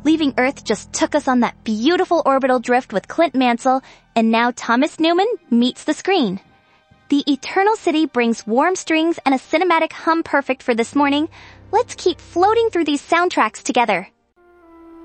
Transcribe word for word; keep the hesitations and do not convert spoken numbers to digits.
Leaving Earth just took us on that beautiful orbital drift with Clint Mansell, and now Thomas Newman meets the screen. The Eternal City brings warm strings and a cinematic hum perfect for this morning. Let's keep floating through these soundtracks together.